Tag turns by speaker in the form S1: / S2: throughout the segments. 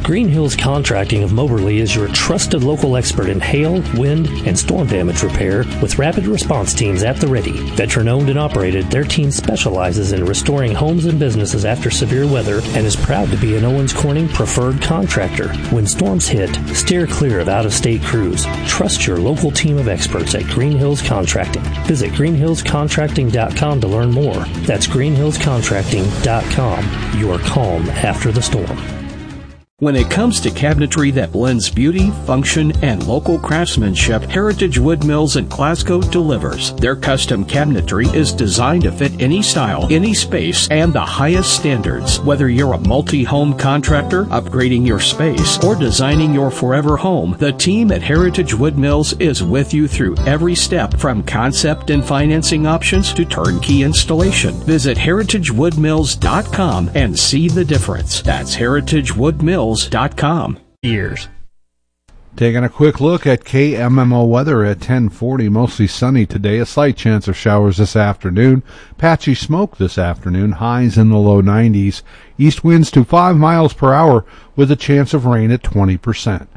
S1: Green Hills Contracting of Moberly is your trusted local expert in hail, wind, and storm damage repair with rapid response teams at the ready. Veteran-owned and operated, their team specializes in restoring homes and businesses after severe weather and is proud to be an Owens Corning preferred contractor. When storms hit, steer clear of out-of-state crews. Trust your local team of experts at Green Hills Contracting. Visit greenhillscontracting.com to learn more. That's greenhillscontracting.com. Your calm after the storm.
S2: When it comes to cabinetry that blends beauty, function, and local craftsmanship, Heritage Wood Mills in Glasgow delivers. Their custom cabinetry is designed to fit any style, any space, and the highest standards. Whether you're a multi-home contractor, upgrading your space, or designing your forever home, the team at Heritage Wood Mills is with you through every step, from concept and financing options to turnkey installation. Visit heritagewoodmills.com and see the difference. That's heritagewoodmills.com. Years.
S3: Taking a quick look at KMMO weather at 10:40. Mostly sunny today. A slight chance of showers this afternoon. Patchy smoke this afternoon. Highs in the low 90s. East winds to 5 miles per hour with a chance of rain at 20%.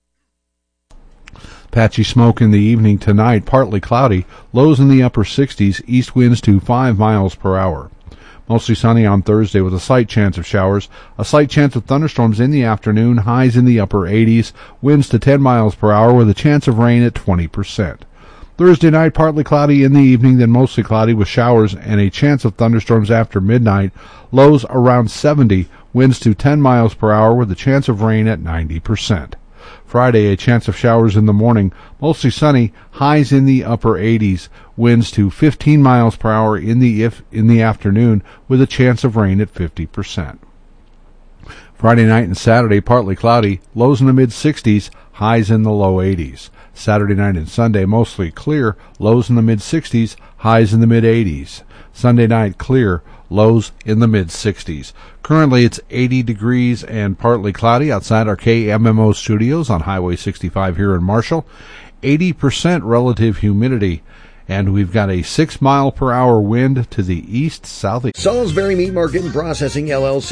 S3: Patchy smoke in the evening tonight. Partly cloudy. Lows in the upper 60s. East winds to 5 miles per hour. Mostly sunny on Thursday with a slight chance of showers. A slight chance of thunderstorms in the afternoon. Highs in the upper 80s. Winds to 10 miles per hour with a chance of rain at 20%. Thursday night, partly cloudy in the evening, then mostly cloudy with showers and a chance of thunderstorms after midnight. Lows around 70. Winds to 10 miles per hour with a chance of rain at 90%. Friday, a chance of showers in the morning, mostly sunny, highs in the upper 80s, winds to 15 miles per hour in the afternoon with a chance of rain at 50%. Friday night and Saturday, partly cloudy, lows in the mid-60s, highs in the low 80s. Saturday night and Sunday, mostly clear, lows in the mid-60s, highs in the mid-80s. Sunday night, clear, lows in the mid-60s. Currently, it's 80 degrees and partly cloudy outside our KMMO studios on Highway 65 here in Marshall. 80% relative humidity, and we've got a 6 mile per hour wind to the east-southeast.
S4: Salisbury Meat Market and Processing, LLC.